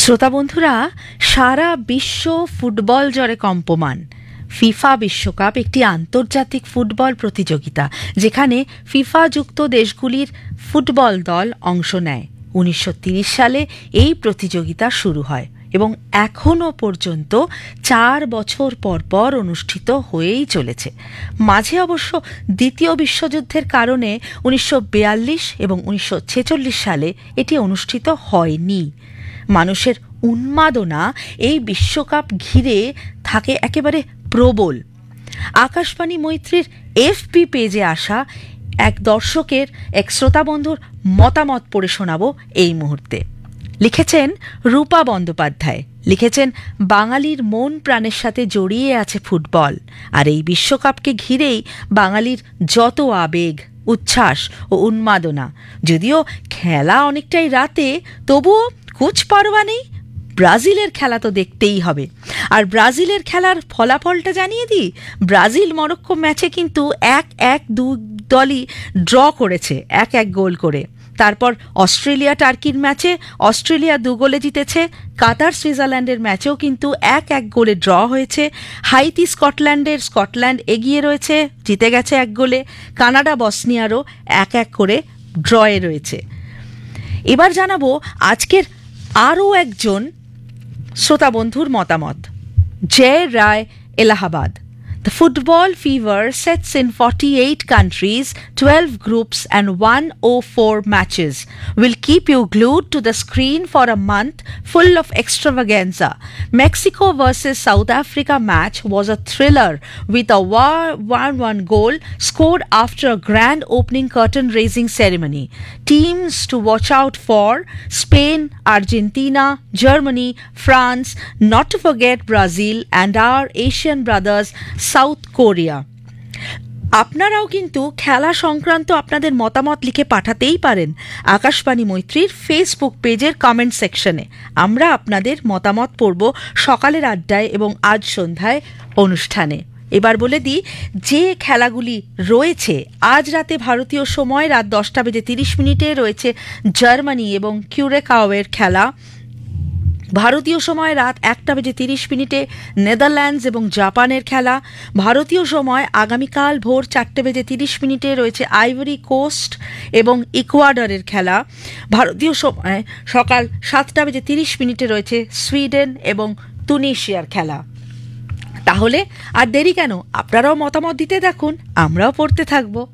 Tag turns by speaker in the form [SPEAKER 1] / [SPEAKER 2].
[SPEAKER 1] শ্রোতা বন্ধুরা, সারা বিশ্ব ফুটবল জ্বরে কম্পমান। ফিফা বিশ্বকাপ একটি আন্তর্জাতিক ফুটবল প্রতিযোগিতা, যেখানে ফিফা যুক্ত দেশগুলির ফুটবল দল অংশ নেয়। 1930 সালে এই প্রতিযোগিতা শুরু হয় এবং এখনও পর্যন্ত 4 বছর পর পর অনুষ্ঠিত হয়েই চলেছে। মাঝে অবশ্য দ্বিতীয় বিশ্বযুদ্ধের কারণে 1942 এবং 1946 সালে এটি অনুষ্ঠিত হয়নি। মানুষের উন্মাদনা এই বিশ্বকাপ ঘিরে থাকে একেবারে প্রবল। আকাশবাণী মৈত্রীর FB পেজে আসা এক দর্শকের, এক শ্রোতা বন্ধুর মতামত পড়ে শোনাবো এই মুহূর্তে। লিখেছেন রূপা বন্দ্যোপাধ্যায়। লিখেছেন, বাঙালির মন প্রাণের সাথে জড়িয়ে আছে ফুটবল, আর এই বিশ্বকাপকে ঘিরেই বাঙালির যত আবেগ, উচ্ছ্বাস ও উন্মাদনা। যদিও খেলা অনেকটাই রাতে, তবুও কুছ পারোয়া নেই। ব্রাজিলের খেলা তো দেখতেই হবে। আর ব্রাজিলের খেলার ফলাফলটা জানিয়ে দিই। ব্রাজিল মরক্কো ম্যাচে কিন্তু 1-1 দু দলই ড্র করেছে, 1-1 গোল করে। তারপর অস্ট্রেলিয়া টার্কির ম্যাচে অস্ট্রেলিয়া 2 গোলে জিতেছে। কাতার সুইজারল্যান্ডের ম্যাচেও কিন্তু 1-1 গোলে ড্র হয়েছে। হাইতি স্কটল্যান্ড এগিয়ে রয়েছে, জিতে গেছে 1 গোলে। কানাডা বসনিয়ারও 1-1 করে ড্রয়ে রয়েছে। এবার জানাবো আজকের আরও একজন শ্রোতা বন্ধুর মতামত। জয় রায়, Allahabad. The football fever sets in 48 countries, 12 groups and 104 matches. Will keep you glued to the screen for a month full of extravaganza. Mexico versus South Africa match was a thriller with a 1-1 goal scored after a grand opening curtain-raising ceremony. Teams to watch out for: Spain, Argentina, Germany, France, not to forget Brazil, and our Asian brothers south Korea. আপনারাও কিন্তু খেলা সংক্রান্ত আপনাদের মতামত লিখে পাঠাতেই পারেন Akashvani মৈত্রীর Facebook পেজের comment সেকশনে। আমরা আপনাদের মতামত পড়ব সকালের আড্ডায় এবং আজ সন্ধ্যায় অনুষ্ঠানে। এবার বলে দিই যে খেলাগুলি রয়েছে। আজ রাতে ভারতীয় সময় রাত 10:30 রয়েছে জার্মানি এবং কিউরেকাওয়ের খেলা। ভারতীয় সময় রাত 1:30 নেদারল্যান্ডস এবং জাপানের খেলা। ভারতীয় সময় আগামীকাল ভোর 4:30 রয়েছে আইভরি কোস্ট এবং ইকুয়াডরের খেলা। ভারতীয় সময় সকাল 7:30 রয়েছে সুইডেন এবং তুনিশিয়ার খেলা। তাহলে আর দেরি কেন, আপনারাও মতামত দিতে থাকুন, আমরাও পড়তে থাকবো।